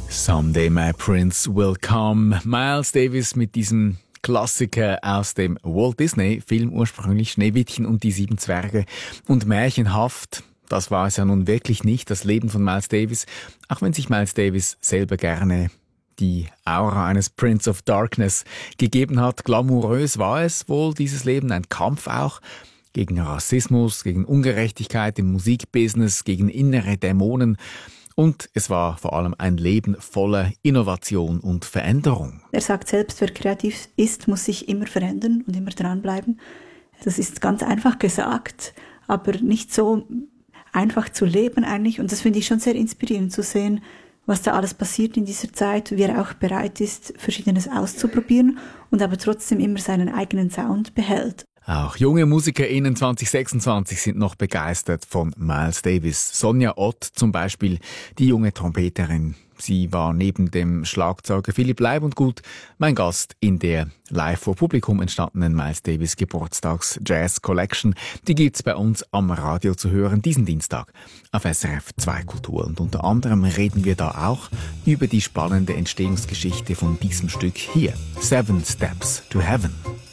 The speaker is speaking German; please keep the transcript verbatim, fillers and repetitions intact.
Someday My Prince Will Come. Miles Davis mit diesem Klassiker aus dem Walt Disney-Film, ursprünglich Schneewittchen und die sieben Zwerge. Und märchenhaft, das war es ja nun wirklich nicht, das Leben von Miles Davis, auch wenn sich Miles Davis selber gerne die Aura eines Prince of Darkness gegeben hat. Glamourös war es wohl, dieses Leben, ein Kampf auch gegen Rassismus, gegen Ungerechtigkeit im Musikbusiness, gegen innere Dämonen. Und es war vor allem ein Leben voller Innovation und Veränderung. Er sagt selbst, wer kreativ ist, muss sich immer verändern und immer dranbleiben. Das ist ganz einfach gesagt, aber nicht so einfach zu leben eigentlich. Und das finde ich schon sehr inspirierend zu sehen, was da alles passiert in dieser Zeit, wie er auch bereit ist, Verschiedenes auszuprobieren und aber trotzdem immer seinen eigenen Sound behält. Auch junge MusikerInnen zwanzig sechsundzwanzig sind noch begeistert von Miles Davis. Sonja Ott zum Beispiel, die junge Trompeterin. Sie war neben dem Schlagzeuger Philipp Leibundgut mein Gast in der live vor Publikum entstandenen Miles Davis Geburtstags Jazz Collection. Die gibt's bei uns am Radio zu hören diesen Dienstag auf S R F zwei Kultur. Und unter anderem reden wir da auch über die spannende Entstehungsgeschichte von diesem Stück hier. Seven Steps to Heaven.